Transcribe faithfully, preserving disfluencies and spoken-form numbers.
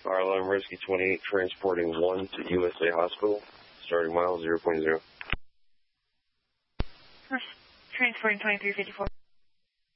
R L M Rescue twenty-eight transporting one to U S A Hospital, starting mile zero point zero. Transporting twenty-three fifty-four.